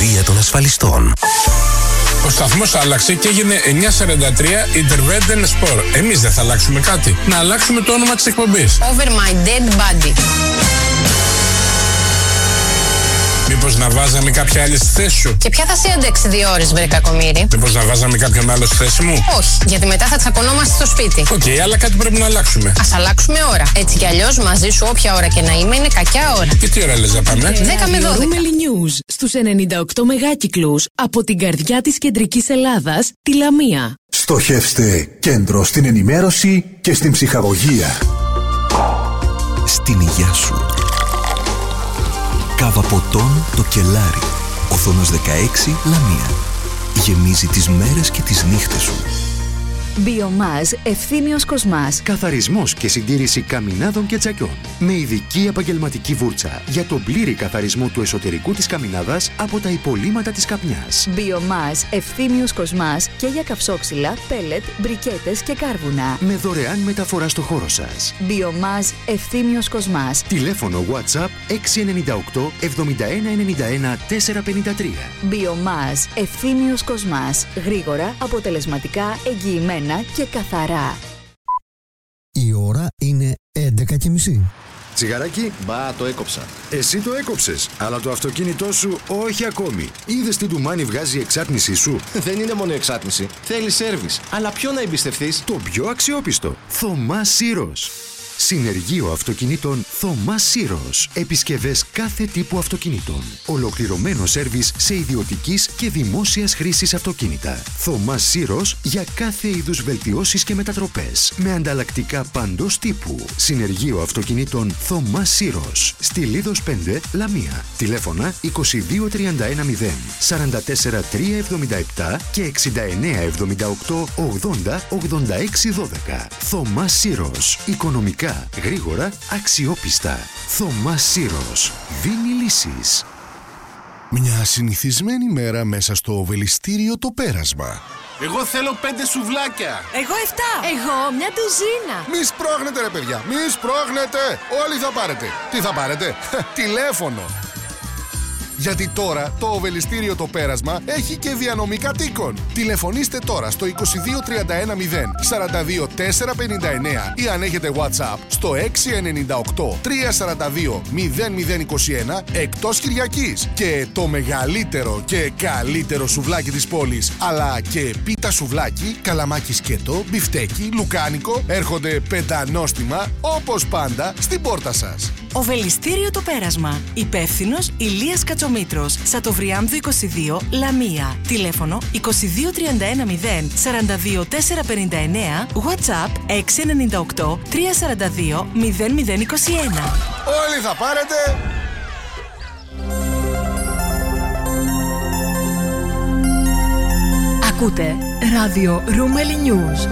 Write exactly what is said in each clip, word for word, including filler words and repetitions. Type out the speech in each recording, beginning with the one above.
εταιρεία των ασφαλιστών. Ο σταθμός άλλαξε και έγινε εννιακόσια σαράντα τρία Interveden Sport. Εμείς δεν θα αλλάξουμε κάτι. Να αλλάξουμε το όνομα της εκπομπής. Over my dead body. Μήπως να βάζαμε κάποια άλλη στη θέση σου? Και ποια θα σε αντέξει δύο ώρες, βρε κακομοίρη? Μήπως να βάζαμε κάποιον άλλο στη θέση μου? Όχι, γιατί μετά θα τσακωνόμαστε στο σπίτι. Οκ, okay, αλλά κάτι πρέπει να αλλάξουμε. Ας αλλάξουμε ώρα. Έτσι κι αλλιώς μαζί σου όποια ώρα και να είμαι είναι κακιά ώρα. Και τι ώρα λες να πάμε? δέκα με δώδεκα. Ρούμελι News στους ενενήντα οκτώ μεγάκυκλους από την καρδιά της κεντρικής Ελλάδας, τη Λαμία. Στοχεύστε κέντρο στην ενημέρωση και στην ψυχαγωγία. Στην υγεία σου. Κάβα ποτών το Κελάρι. Οθόνος δεκαέξι Λαμία. Γεμίζει τις μέρες και τις νύχτες σου. Biomaz Ευθύμιος Κοσμάς. Καθαρισμός και συντήρηση καμινάδων και τσακιών. Με ειδική επαγγελματική βούρτσα για τον πλήρη καθαρισμό του εσωτερικού της καμινάδας από τα υπολείμματα της καπνιάς. Biomaz Ευθύμιος Κοσμάς και για καυσόξυλα, πέλετ, μπρικέτες και κάρβουνα. Με δωρεάν μεταφορά στο χώρο σας. Biomaz Ευθύμιος Κοσμάς. Τηλέφωνο WhatsApp έξι εννιά οκτώ εβδομήντα ένα ενενήντα ένα τετρακόσια πενήντα τρία. Biomaz Ευθύμιος Κοσμάς. Γρήγορα, αποτελεσματικά, εγγυημένα και καθαρά. Η ώρα είναι έντεκα και μισή. Τσιγαράκι, μπα, το έκοψα. Εσύ το έκοψες, αλλά το αυτοκίνητό σου όχι ακόμη. Είδες τι ντουμάνι βγάζει η εξάτμισή σου? Δεν είναι μόνο εξάτμιση. Θέλει σέρβις. Αλλά ποιο να εμπιστευτείς? Το πιο αξιόπιστο. Θωμάς Σύρος. Συνεργείο αυτοκινήτων Θωμάς Σύρος. Επισκευές κάθε τύπου αυτοκινήτων. Ολοκληρωμένο σέρβις σε ιδιωτικής και δημόσιας χρήσης αυτοκίνητα. Θωμάς Σύρος για κάθε είδους βελτιώσεις και μετατροπές. Με ανταλλακτικά παντός τύπου. Συνεργείο αυτοκινήτων Θωμάς Σύρος. Στη Λίδος πέντε, Λαμία. Τηλέφωνα είκοσι δύο τριάντα ένα μηδέν, σαράντα τέσσερα τριακόσια εβδομήντα επτά και εξήντα εννέα εβδομήντα οκτώ ογδόντα ογδόντα έξι δώδεκα. Θωμάς Σύρος. Οικονομικά, γρήγορα, αξιόπιστα. Θωμάς Σύρος. Δίνει λύσεις. Μια συνηθισμένη μέρα μέσα στο Οβελιστήριο το Πέρασμα. Εγώ θέλω πέντε σουβλάκια. Εγώ εφτά. Εγώ μια ντουζίνα. Μη σπρώχνετε ρε παιδιά, μη σπρώχνετε. Όλοι θα πάρετε. Τι θα πάρετε? Τηλέφωνο. Γιατί τώρα το Οβελιστήριο το Πέρασμα έχει και διανομή κατοίκων. Τηλεφωνήστε τώρα στο είκοσι δύο τριάντα ένα μηδέν, σαράντα δύο τετρακόσια πενήντα εννέα ή αν έχετε WhatsApp στο έξι εννιά οκτώ τριακόσια σαράντα δύο μηδέν μηδέν είκοσι ένα εκτός Κυριακής. Και το μεγαλύτερο και καλύτερο σουβλάκι της πόλης, αλλά και πίτα σουβλάκι, καλαμάκι σκέτο, μπιφτέκι, λουκάνικο, έρχονται πεντανόστιμα όπως πάντα στην πόρτα σας. Οβελιστήριο το Πέρασμα. Υπεύθυνος Ηλίας Κατσομήτρος. Σατοβριάμβου είκοσι δύο, Λαμία. Τηλέφωνο είκοσι δύο τριάντα ένα μηδέν, σαράντα δύο τετρακόσια πενήντα εννέα. WhatsApp έξι εννιά οκτώ τριακόσια σαράντα δύο μηδέν μηδέν είκοσι ένα. Όλοι θα πάρετε. Ακούτε ράδιο Ρούμελι News.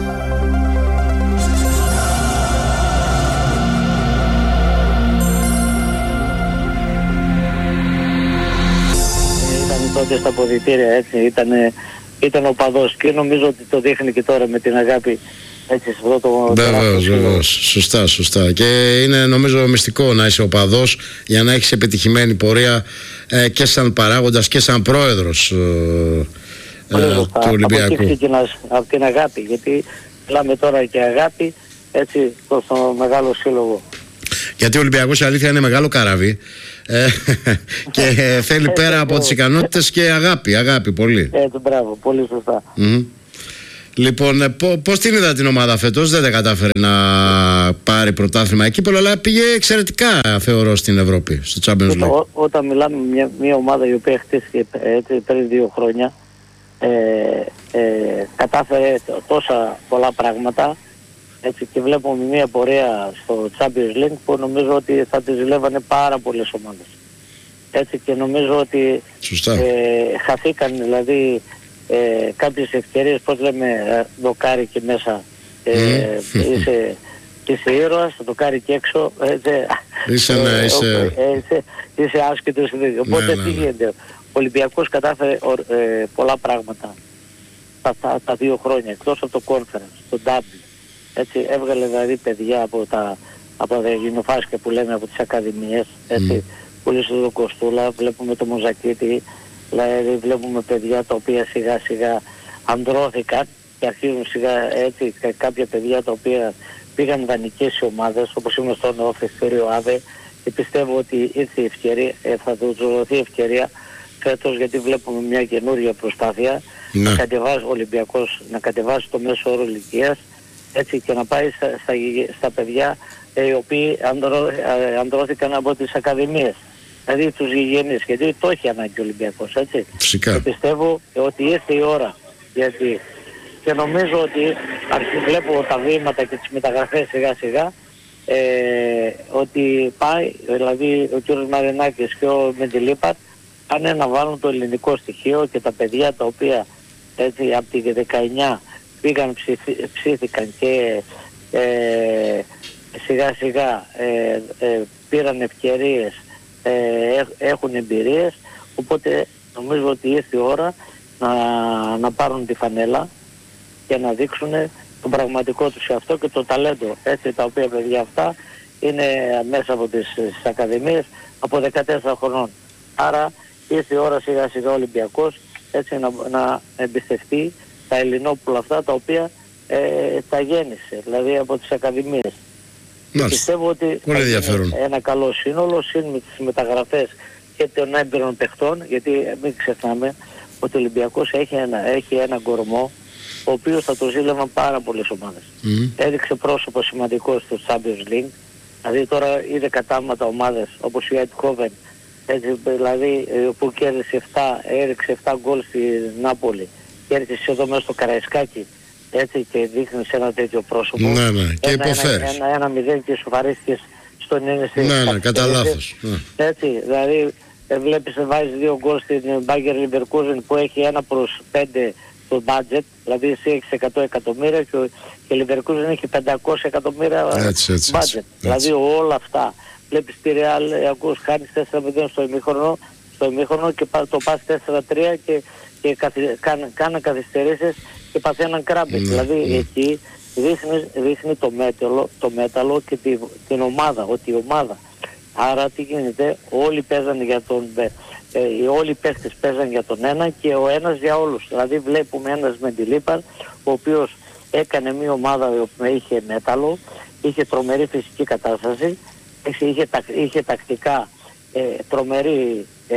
Τότε στα αποδυτήρια, έτσι, ήταν, ήταν ο παδός και νομίζω ότι το δείχνει και τώρα με την αγάπη, έτσι, σε αυτό το... Βεβαίως, βεβαίως, σωστά, σωστά. Και είναι νομίζω μυστικό να είσαι ο παδός για να έχεις επιτυχημένη πορεία ε, και σαν παράγοντας και σαν πρόεδρος ε, ε, του Ολυμπιακού. Από εκεί ξεκινάς, από την αγάπη, γιατί μιλάμε τώρα και αγάπη, έτσι, προς το μεγάλο σύλλογο. Γιατί ο Ολυμπιακός η αλήθεια είναι μεγάλο καράβι ε, και θέλει πέρα από τις ικανότητες και αγάπη, αγάπη πολύ. Έτσι, μπράβο, πολύ σωστά. Mm-hmm. Λοιπόν, πώς την είδα την ομάδα φέτος? Δεν τα κατάφερε να πάρει πρωτάθλημα εκεί, αλλά πήγε εξαιρετικά θεωρώ στην Ευρώπη, στο Champions League. Ό, όταν μιλάμε με μια, μια ομάδα η οποία χτίστηκε έτσι, πριν δύο χρόνια, ε, ε, κατάφερε τόσα πολλά πράγματα. Έτσι, και βλέπουμε μια πορεία στο Champions League που νομίζω ότι θα τη ζηλεύανε πάρα πολλές ομάδες. Έτσι, και νομίζω ότι ε, χαθήκαν δηλαδή ε, κάποιες ευκαιρίες, πώς λέμε, δοκάρι και μέσα. Ε, mm. είσαι, είσαι ήρωας, δοκάρι και έξω. Έτσι, είσαι, ναι, ε, είσαι... Ε, είσαι, είσαι άσχετος. Οπότε ναι, ναι, ναι. τι γίνεται. Ο Ολυμπιακός κατάφερε ε, πολλά πράγματα τα, τα, τα δύο χρόνια, εκτός από το Conference, το Double. Έτσι, έβγαλε δηλαδή παιδιά από τα, από τα γυμνοφάσκια που λέμε, από τις ακαδημίες, έτσι, mm. πουλήσε το Κοστούλα, βλέπουμε το Μοζακίτη, Δηλαδή βλέπουμε παιδιά τα οποία σιγά σιγά ανδρώθηκαν και αρχίζουν σιγά έτσι κάποια παιδιά τα οποία πήγαν δανεικές σε ομάδες, όπως ήμουν στον Φεστήριο Άβε, και πιστεύω ότι ήρθε η ευκαιρία, θα του δοθεί ευκαιρία φέτος, γιατί βλέπουμε μια καινούργια προσπάθεια ναι. να κατεβάσει ο Ολυμπιακός, να κατεβάσει το μέσο όρο ηλικίας, έτσι, και να πάει στα, στα, στα παιδιά ε, οι οποίοι ανδρώ, ε, ανδρώθηκαν από τις ακαδημίες, δηλαδή τους γηγενείς, γιατί το έχει ανάγκη ο Ολυμπιακός, έτσι. Φυσικά. Και πιστεύω ότι ήρθε η ώρα, γιατί και νομίζω ότι βλέπω τα βήματα και τις μεταγραφές σιγά σιγά ε, ότι πάει, δηλαδή ο κ. Μαρινάκης και ο Μεντιλίπαρ πάνε να βάλουν το ελληνικό στοιχείο και τα παιδιά τα οποία έτσι από τη δεκαεννιά πήγαν, ψηφί, ψήθηκαν και ε, σιγά σιγά ε, ε, πήραν ευκαιρίες, ε, έχουν εμπειρίες, οπότε νομίζω ότι ήρθε η ώρα να, να πάρουν τη φανέλα και να δείξουν τον πραγματικό τους εαυτό και το ταλέντο, έτσι, τα οποία παιδιά αυτά είναι μέσα από τις, τις ακαδημίες από δεκατέσσερα χρονών. Άρα ήρθε η ώρα σιγά σιγά ο Ολυμπιακός, έτσι, να, να εμπιστευτεί τα ελληνόπουλα αυτά τα οποία ε, τα γέννησε, δηλαδή από τις ακαδημίες. Πιστεύω ότι ένα καλό σύνολο, σύν με τις μεταγραφές και των έμπειρων παιχτών, γιατί μην ξεχνάμε ότι ο Ολυμπιακός έχει ένα, έχει ένα κορμό ο οποίος θα το ζήλευαν πάρα πολλές ομάδες. Mm. Έδειξε πρόσωπο σημαντικό στο Champions League, δηλαδή τώρα είδε κατάματα ομάδες όπως η Eindhoven, έτσι, δηλαδή που κέρδισε επτά, έριξε επτά γκολ στη Νάπολη, κέρδισε εδώ μέσα στο Καραϊσκάκι, έτσι, και δείχνει σε ένα τέτοιο πρόσωπο. Ναι, ναι, και υποφέρεις. Ένα, ένα, ένα μηδέν και σοφαρίστηκες στον ενενήντα. Ναι, ναι, κατά λάθος. Έτσι, δηλαδή ε, βλέπεις βάζει δύο γκολ στην Bayer Leverkusen που έχει ένα προς πέντε το budget, δηλαδή εσύ έχεις εκατό εκατομμύρια και, και η Leverkusen έχει πεντακόσια εκατομμύρια έτσι, έτσι, budget. Έτσι. Δηλαδή όλα αυτά. Βλέπεις τη Real, ακούς, χάνεις τέσσερα μηδέν στο ημίχρονο, στο ημίχρονο και το πας τέσσερα τρία και, και κάνουν κάνε καθυστερήσεις και παθαίναν κράμπες. Ναι, δηλαδή ναι. εκεί δείχνει, δείχνει το, μέταλλο, το μέταλλο και τη, την ομάδα, ότι η ομάδα. Άρα τι γίνεται, όλοι παίζανε για τον... Ε, όλοι οι παίχτες παίζαν για τον ένα και ο ένας για όλους. Δηλαδή βλέπουμε ένας Μεντιλίπαρ, ο οποίος έκανε μια ομάδα που είχε μέταλλο, είχε τρομερή φυσική κατάσταση, είχε, είχε τακτικά ε, τρομερή ε,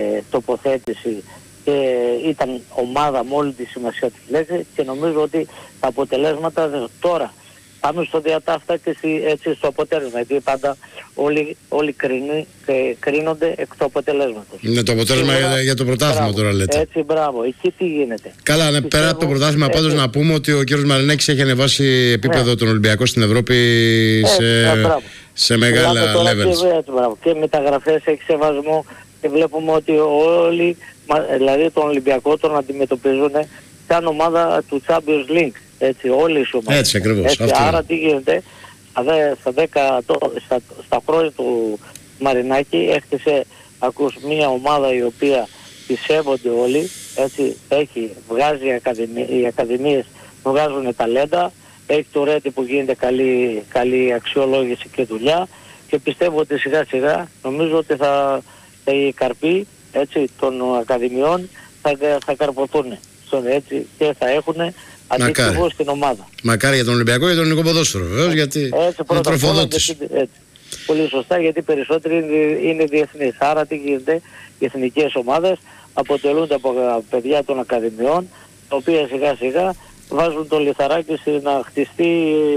τοποθέτηση και ήταν ομάδα με όλη τη σημασία της λέξης, και νομίζω ότι τα αποτελέσματα τώρα πάμε στο διατάφτα και έτσι στο αποτέλεσμα, γιατί πάντα όλοι, όλοι κρίνει, κρίνονται εκ του αποτελέσματος. Ναι, το αποτέλεσμα τώρα, για, για το πρωτάθλημα τώρα λέτε. Έτσι, μπράβο. Εκεί τι γίνεται. Καλά, ναι, πέρα από το πρωτάθλημα πάντως να πούμε ότι ο κύριος Μαρινάκης έχει ανεβάσει επίπεδο ναι. τον Ολυμπιακό στην Ευρώπη έτσι, σε, ναι, σε μεγάλα levels. Και, και μεταγραφές έχει σεβασμό και βλέπουμε ότι όλοι, δηλαδή τον Ολυμπιακό τον αντιμετωπίζουν σαν ομάδα του Champions League. Έτσι, όλες οι ομάδες. Έτσι ακριβώς. Έτσι, άρα τι γίνεται, στα, δέκα, στα, στα χρόνια του Μαρινάκη έχτισε, ακούς, μια ομάδα η οποία τη σέβονται όλοι, έτσι, έχει, βγάζει ακαδημίες, οι ακαδημίες βγάζουν ταλέντα, έχει το Ρέτι που γίνεται καλή, καλή αξιολόγηση και δουλειά, και πιστεύω ότι σιγά σιγά νομίζω ότι θα, θα οι καρποί, έτσι, των ακαδημιών θα, θα καρποθούν, έτσι, και θα έχουν αντίστοιχο στην ομάδα. Μακάρι για τον Ολυμπιακό και τον ελληνικό ποδόσφαιρο, βεβαίως, γιατί είναι τροφοδότης. Πολύ σωστά, γιατί περισσότεροι είναι, είναι διεθνείς. Άρα τι γίνεται, οι εθνικές ομάδες αποτελούνται από παιδιά των ακαδημιών, τα οποία σιγά σιγά βάζουν το λιθαράκι να χτιστεί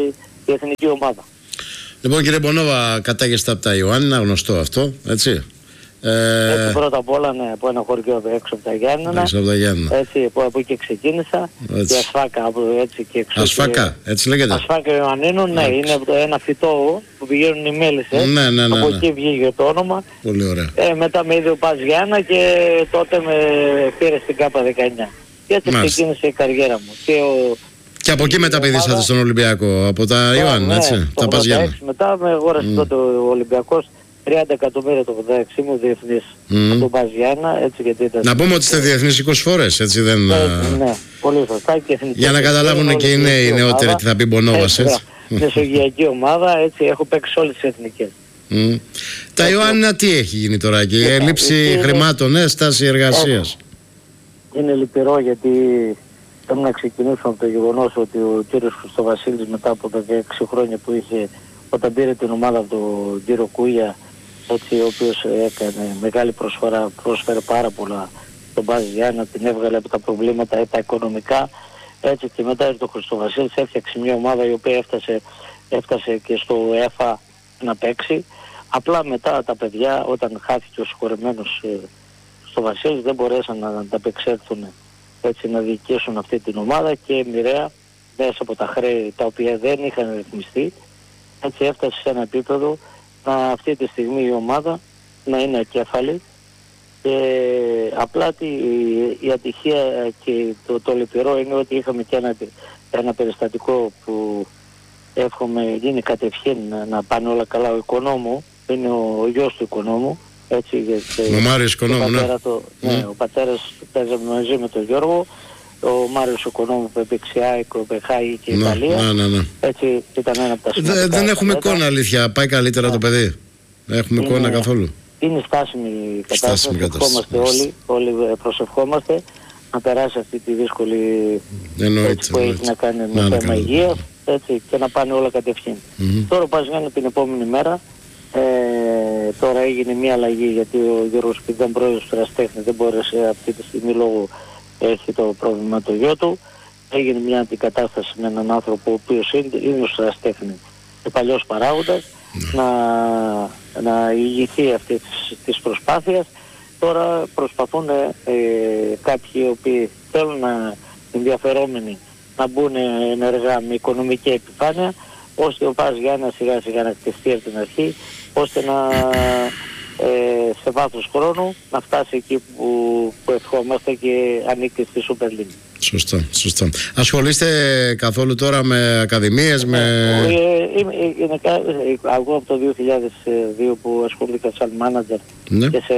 η εθνική ομάδα. Λοιπόν, κύριε Μπονόβα, κατάγεστε από τα Ιωάννινα, γνωστό αυτό, έτσι. Ε... Έτσι, πρώτα απ' όλα, ναι, από ένα χωριό έξω από τα Γιάννενα. Έξω από τα Γιάννενα. Έτσι, από, από εκεί ξεκίνησα. Έτσι. Και Ασφάκα, έτσι και έξω. Ασφάκα, έτσι λέγεται. Ασφάκα Ιωαννίνων, ναι, είναι από το ένα φυτό που πηγαίνουν οι μέλισσες. Ναι, ναι, ναι, από ναι. εκεί βγήκε το όνομα. Πολύ ωραία. Ε, μετά με είδε ο Πας Γιάννα και τότε με πήρε στην ΚΑΠΑ δεκαεννιά. Και έτσι ξεκίνησε η καριέρα μου. Και, ο... και από εκεί μεταπηδήσατε ομάδα... στον Ολυμπιακό, από τα Ιωάννινα, έτσι. Ναι, τα Πας Γιάννα. Μετά με αγόρασε mm. τότε ο Ολυμπιακός. τριάντα εκατομμύρια το ογδόντα έξι μου διεθνής mm. από τον Παζιάννα, έτσι, γιατί ήταν... Να πούμε ότι είστε διεθνείς είκοσι φορές, έτσι δεν... Ναι, ναι, πολύ σωστά. Και για να καταλάβουν και οι νέοι νεότεροι τι θα πει Μπονόβας, έτσι. Μεσογειακή ομάδα, έτσι, έχω παίξει όλες τις εθνικές. Mm. Τα Ιωάννινα τι έχει γίνει τώρα, και η έλλειψη χρημάτων, ναι, στάση εργασίας. είναι λυπηρό γιατί θέλω να ξεκινήσουμε από το γεγονός ότι ο κύριος Χριστοβασίλης μετά από δεκαέξι χρόνια που είχε, όταν πήρε την ομάδα από τον κύριο Κούγια, έτσι, ο οποίος έκανε μεγάλη προσφορά, πρόσφερε πάρα πολλά στον Μπάζ Γιάννα, την έβγαλε από τα προβλήματα τα οικονομικά, έτσι, και μετά ήρθε ο Χριστοβασίλης, έφτιαξε μια ομάδα η οποία έφτασε, έφτασε και στο ΕΦΑ να παίξει. Απλά μετά τα παιδιά, όταν χάθηκε ο συγχωρεμένος ε, στο Βασίλης, δεν μπορέσαν να ανταπεξέλθουν, έτσι, να διοικήσουν αυτή την ομάδα και μοιραία μέσα από τα χρέη τα οποία δεν είχαν ρυθμιστεί, έτσι έφτασε σε ένα επίπεδο να αυτή τη στιγμή η ομάδα να είναι ακέφαλη και απλά τη, η ατυχία και το, το λυπηρό είναι ότι είχαμε και ένα, ένα περιστατικό που εύχομαι γίνει κατευχήν να, να πάνε όλα καλά. Ο Οικονόμου είναι ο, ο γιος του Οικονόμου, έτσι, γιατί ο Μάριος Οικονόμου, ναι. Το, ναι, ναι. Ο πατέρας παίζαμε μαζί με τον Γιώργο, ο Μάριος Οικονόμου που έπαιξε ΑΕΚ, Πεχάη και ναι, Ιταλία, ναι, ναι, ναι. έτσι ήταν ένα από τα σημαντικά. Δε, δεν έχουμε εικόνα, αλήθεια, πάει καλύτερα, ναι, το παιδί, δεν έχουμε είναι, εικόνα καθόλου. Είναι στάσιμη η κατάσταση, προσευχόμαστε όλοι, όλοι προσευχόμαστε να περάσει αυτή τη δύσκολη έτσι, που έχει να κάνει με ναι, θέμα υγείας, έτσι, και να πάνε όλα κατευθείαν. Mm-hmm. Τώρα ο Παζιάννη την επόμενη μέρα, ε, τώρα έγινε μια αλλαγή γιατί ο Γιώργος Πηδάν, πρόεδρος του Εραστέχνη, δεν μπόρεσε αυτή τη στιγμή λόγω έχει το πρόβλημα το γιο του. Έγινε μια αντικατάσταση με έναν άνθρωπο ο οποίος είναι, είναι ο Εραστέχνη και παλιός παράγοντας, mm-hmm. να, να ηγηθεί αυτή της, της προσπάθειας. Τώρα προσπαθούν ε, κάποιοι οι οποίοι θέλουν να ενδιαφερόμενοι να μπουν ενεργά με οικονομική επιφάνεια, ώστε ο Πας Γιάννα σιγά σιγά να χτιστεί από την αρχή, ώστε να ε, σε βάθος χρόνου να φτάσει εκεί που, που ευχόμαστε και ανήκει στη Super League. Σωστά, σωστά. Ασχολείστε καθόλου τώρα με ακαδημίες, με... Ε, είμαι, είναι, εγώ από το δύο χιλιάδες δύο που ασχολήθηκα σαν manager, ναι, και σε,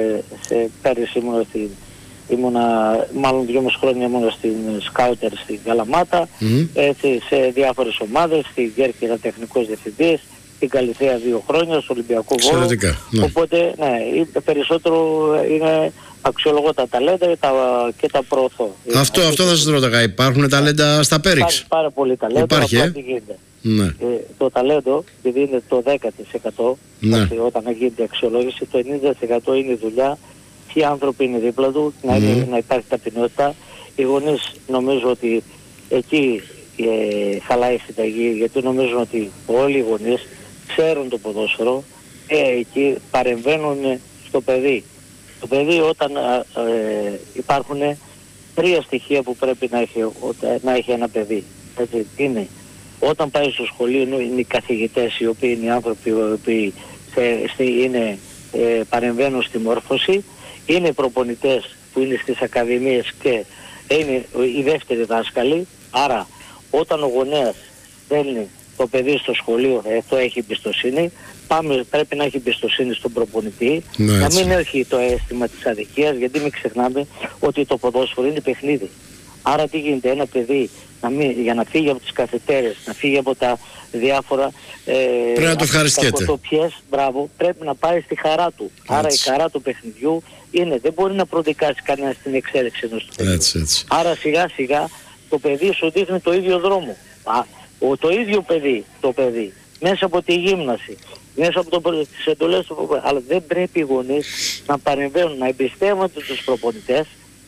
σε πέρυσι ήμουνα στην... Ήμουνα, μάλλον δυόμιση χρόνια ήμουνα στην Σκάουτερ στην Καλαμάτα, mm-hmm. έτσι, σε διάφορες ομάδες, στην Κέρκυρα τεχνικός διευθυντής, στην Καλυθέα δύο χρόνια, στο Ολυμπιακό Βόλο. Ναι. Οπότε, ναι, περισσότερο είναι αξιολογώ τα ταλέντα και τα, και τα προωθώ. Αυτό, αυτό θα σας ρωτάγα, υπάρχουν ταλέντα στα Πέριξ? Υπάρχει πάρα πολύ ταλέντο. Υπάρχει, ε? Ναι. Ε, το ταλέντο, επειδή είναι το δέκα τοις εκατό, ναι, όταν γίνεται αξιολόγηση, το ενενήντα τοις εκατό είναι η δουλειά. Οι άνθρωποι είναι δίπλα του, να, είναι, mm. να υπάρχει ταπεινότητα. Οι γονείς νομίζω ότι εκεί ε, χαλάει η συνταγή, γιατί νομίζουν ότι όλοι οι γονείς ξέρουν το ποδόσφαιρο και εκεί παρεμβαίνουν στο παιδί. Το παιδί όταν ε, υπάρχουν τρία στοιχεία που πρέπει να έχει, να έχει ένα παιδί. Έτσι, είναι όταν πάει στο σχολείο, είναι οι καθηγητές οι οποίοι είναι οι άνθρωποι οι οποίοι σε, σε, είναι, ε, παρεμβαίνουν στη μόρφωση. Είναι οι προπονητές που είναι στις ακαδημίες και είναι οι δεύτεροι δάσκαλοι. Άρα όταν ο γονέας στέλνει το παιδί στο σχολείο, αυτό έχει εμπιστοσύνη. Πάμε, πρέπει να έχει εμπιστοσύνη στον προπονητή, ναι, να μην έχει το αίσθημα της αδικίας, γιατί μην ξεχνάμε ότι το ποδόσφαιρο είναι παιχνίδι. Άρα τι γίνεται, ένα παιδί να μην, για να φύγει από τις καφετέρες, να φύγει από τα διάφορα ε, πρέπει να το ευχαριστιέται. Μπράβο, πρέπει να πάει στη χαρά του. Έτσι. Άρα η χαρά του παιχνιδιού είναι, δεν μπορεί να προδικάσει κανένα στην εξέλιξη ενός του παιδιού. Έτσι, έτσι. Άρα σιγά σιγά το παιδί σου δείχνει το ίδιο δρόμο. Α, ο, το ίδιο παιδί, το παιδί, μέσα από τη γύμναση, μέσα από το, τις εντολές του, αλλά δεν πρέπει οι γονείς να παρεμβαίνουν, να εμπιστεύονται τους προπονητές.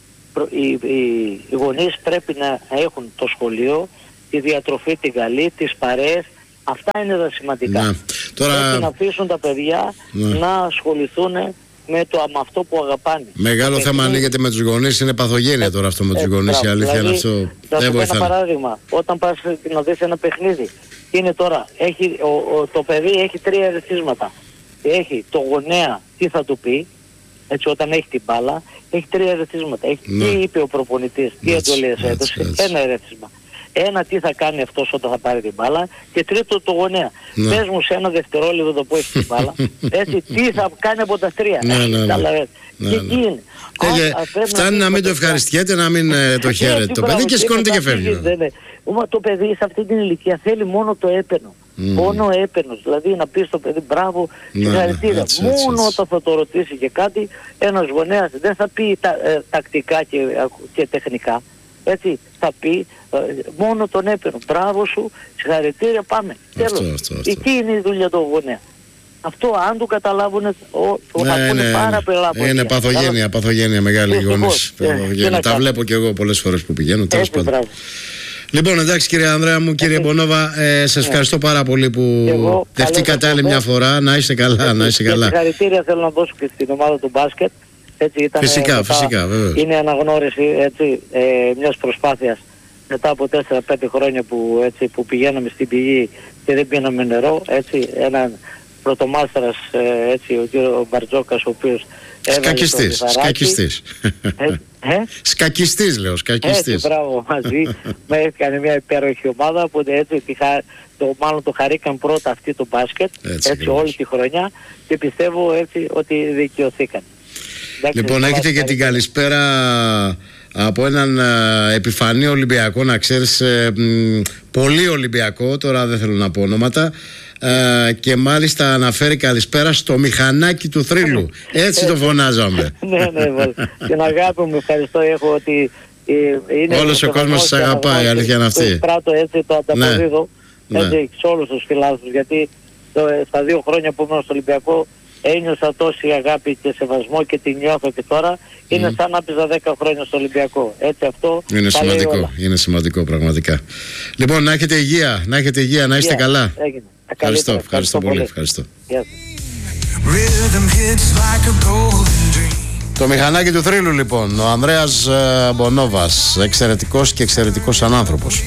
Οι, οι, οι γονείς πρέπει να έχουν το σχολείο, τη διατροφή την καλή, τις παρέες. Αυτά είναι τα σημαντικά. Να. Τώρα... Πρέπει να αφήσουν τα παιδιά να, να ασχοληθούν με, το, με αυτό που αγαπάνε. Μεγάλο θέμα παιχνίδι... ανοίγεται με τους γονείς, είναι παθογένεια τώρα αυτό με τους ε, γονείς. Η αλήθεια δηλαδή, είναι αυτό. Θα σου πω ένα παράδειγμα. Όταν πας να δεις ένα παιχνίδι, είναι τώρα, έχει, ο, ο, το παιδί έχει τρία ερεθίσματα. Έχει το γονέα, τι θα του πει, έτσι, όταν έχει την μπάλα, έχει τρία ερεθίσματα. Έχει ναι. τι είπε ο προπονητής, τι εντολές έδωσε, ένα ερεθίσμα. Ένα, τι θα κάνει αυτός όταν θα πάρει την μπάλα, και τρίτο το γονέα. Ναι. Πες μου σε ένα δευτερόλεπτο που έχει την μπάλα, έτσι, τι θα κάνει από τα τρία. Ναι, ναι, ναι. Καλά, ναι, και εκεί είναι. Έγε, α, φτάνει να, να μην το ευχαριστιέται, να μην ε, το χαίρεται το παιδί και σηκώνεται και φεύγει. Ναι, ναι. Το παιδί σε αυτή την ηλικία θέλει μόνο το έπαινο. Πόνο έπαινος, δηλαδή να πει στο παιδί μπράβο, συγχαρητήρια. Ναι, Μόνο όταν θα το ρωτήσει και κάτι, ένας γονέας δεν θα πει τα, ε, τακτικά και, και τεχνικά. Έτσι, θα πει ε, μόνο τον έπαινο. Μπράβο σου, συγχαρητήρια, πάμε. Τέλος. Αυτό, αυτό, αυτό. Εκεί είναι η δουλειά του γονέα. Αυτό αν το καταλάβουν, το θα πούνε πάρα πολλά από Είναι παθογένεια, παθογένεια μεγάλη γονείς. Ε, τα βλέπω και εγώ πολλές φορές που πηγαίνω. Τέλος πάντων. Λοιπόν, εντάξει κύριε Ανδρέα μου, κύριε Μπονόβα, ε, σας ευχαριστώ πάρα πολύ που δεχτήκατε άλλη μια φορά. Να είστε καλά, να είστε καλά. Συγχαρητήρια θέλω να δώσω και στην ομάδα του μπάσκετ. Έτσι, ήταν, φυσικά, μετά, φυσικά, βέβαιως. Είναι αναγνώριση έτσι, ε, μιας προσπάθειας μετά από τέσσερα πέντε χρόνια που, έτσι, που πηγαίναμε στην πηγή και δεν πίναμε νερό. Έτσι, έναν πρωτομάστρας, ε, έτσι, ο κύριο Μπαρτζόκας, ο οποίος Σκακιστής, σκακιστής. Ε, ε? Σκακιστής λέω, σκακιστής. Έτσι, μπράβο, μαζί με έκανε μια υπέροχη ομάδα, οπότε έτσι το, μάλλον το χαρήκαν πρώτα αυτοί το μπάσκετ, έτσι, έτσι όλη τη χρονιά και πιστεύω έτσι ότι δικαιωθήκαν. Λοιπόν, έχετε και την καλησπέρα από έναν ε, επιφανή Ολυμπιακό, να ξέρεις, ε, μ, πολύ Ολυμπιακό, τώρα δεν θέλω να πω ονόματα, ε, και μάλιστα αναφέρει καλησπέρα στο μηχανάκι του θρύλου. Έτσι το φωνάζαμε. Ναι, ναι, την αγάπη μου, ευχαριστώ, έχω ότι είναι... Όλος ο κόσμος σας αγαπάει, αλήθεια είναι αυτή. Το πράττω έτσι, το ανταποδίδω, έτσι, σε όλους τους φιλάθλους, γιατί στα δύο χρόνια που ήμουν στο Ολυμπιακό ένιωσα τόση αγάπη και σεβασμό και την νιώθω και τώρα. Είναι mm. σαν να πήζα δέκα χρόνια στο Ολυμπιακό. Έτσι αυτό είναι σημαντικό, είναι σημαντικό πραγματικά. Λοιπόν, να έχετε υγεία, να έχετε υγεία, να είστε καλά. Έγινε. Ευχαριστώ, ευχαριστώ, ευχαριστώ πολύ. Ευχαριστώ. Yes. Το μηχανάκι του θρύλου λοιπόν, ο Ανδρέας Μπονόβας, εξαιρετικός και εξαιρετικός ανάνθρωπος.